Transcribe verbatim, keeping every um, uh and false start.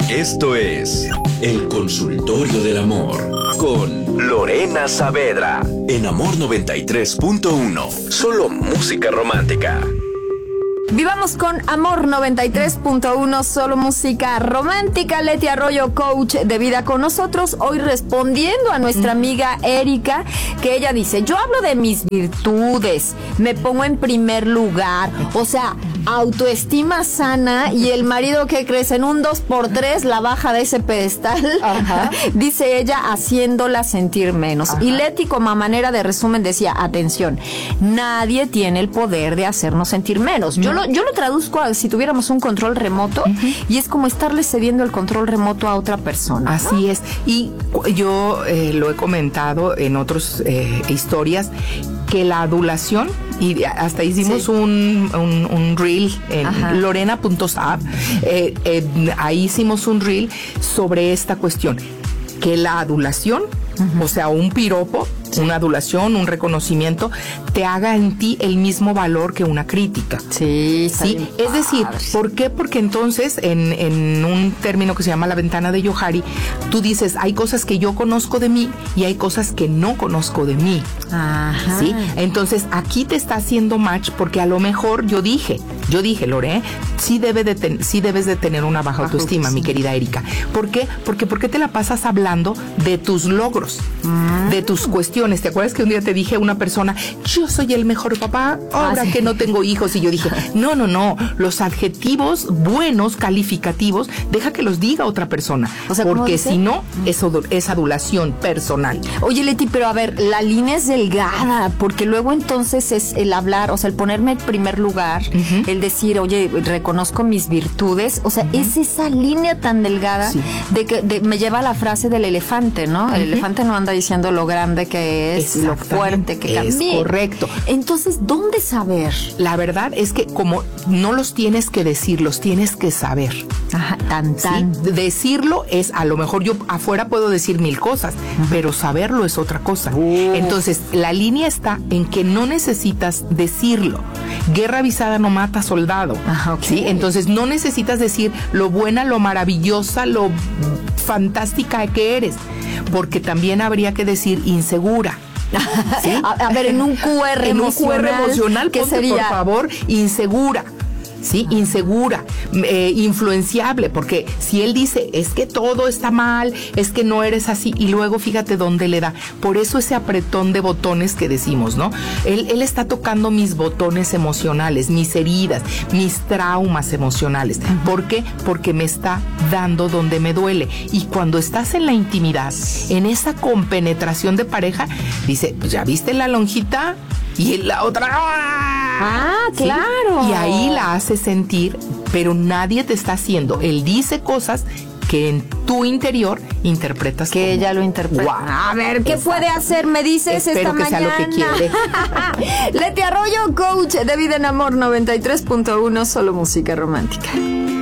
Esto es El Consultorio del Amor con Lorena Saavedra en Amor noventa y tres punto uno. Solo música romántica. Vivamos con Amor noventa y tres punto uno, solo música romántica. Leti Arroyo, coach de vida con nosotros, hoy respondiendo a nuestra amiga Erika, que ella dice, yo hablo de mis virtudes, me pongo en primer lugar, o sea, autoestima sana, y el marido, que crees, en un dos por tres la baja de ese pedestal, dice ella, haciéndola sentir menos. Ajá. Y Leti, como a manera de resumen, decía, atención, nadie tiene el poder de hacernos sentir menos. Yo lo, yo lo traduzco a si tuviéramos un control remoto, uh-huh. y es como estarle cediendo el control remoto a otra persona. Así ¿no? es. Y yo eh, lo he comentado en otras eh, historias, que la adulación, y hasta hicimos sí. un, un, un reel en lorena punto saab, eh, eh, ahí hicimos un reel sobre esta cuestión, que la adulación, uh-huh. o sea, un piropo, sí. una adulación, un reconocimiento, te haga en ti el mismo valor que una crítica. Sí, sí. Es decir, ¿por qué? Porque entonces, en, en un término que se llama la ventana de Johari, tú dices, hay cosas que yo conozco de mí y hay cosas que no conozco de mí. Ajá. ¿Sí? Entonces, aquí te está haciendo match porque a lo mejor yo dije, yo dije, Lore, sí, debe de ten, sí debes de tener una baja autoestima, autoestima, mi querida Erika. ¿Por qué? Porque ¿por qué te la pasas hablando de tus logros, mm. de tus cuestiones? ¿Te acuerdas que un día te dije a una persona, yo soy el mejor papá, ahora ah, sí. que no tengo hijos? Y yo dije, no, no, no, los adjetivos buenos, calificativos, deja que los diga otra persona, o sea, porque si no, es, es adulación personal. Oye, Leti, pero a ver, la línea es delgada, porque luego entonces es el hablar, o sea, el ponerme en primer lugar, uh-huh. el decir, oye, reconozco mis virtudes, o sea, uh-huh. es esa línea tan delgada, sí. de que de, me lleva a la frase del elefante, ¿no? Uh-huh. El elefante no anda diciendo lo grande que es, lo fuerte que cambié. Es correcto. Entonces, ¿dónde saber? La verdad es que como no los tienes que decir, los tienes que saber. Ajá, tan, tan. ¿Sí? Decirlo es, a lo mejor yo afuera puedo decir mil cosas, uh-huh. pero saberlo es otra cosa. Uh. Entonces, la línea está en que no necesitas decirlo. Guerra avisada no mata soldado. Ajá, okay. ¿Sí? Entonces, no necesitas decir lo buena, lo maravillosa, lo fantástica que eres, porque también habría que decir insegura. ¿Sí? a, a ver, en un Q R en emocional, un Q R emocional, ¿qué ponte, sería? Por favor, insegura. Sí, insegura, eh, influenciable, porque si él dice, es que todo está mal, es que no eres así, y luego fíjate dónde le da. Por eso ese apretón de botones que decimos, ¿no? Él, él está tocando mis botones emocionales, mis heridas, mis traumas emocionales. Uh-huh. ¿Por qué? Porque me está dando donde me duele. Y cuando estás en la intimidad, en esa compenetración de pareja, dice, pues ya viste la lonjita, y la otra... Ah, claro. ¿Sí? Y ahí la hace sentir, pero nadie te está haciendo. Él dice cosas que en tu interior interpretas que como, ella lo interpreta. Wow. A ver, ¿qué Exacto. puede hacer? Me dices Espero esta que mañana. Sea lo que quiere. Leti Arroyo, coach de vida en Amor noventa y tres punto uno, solo música romántica.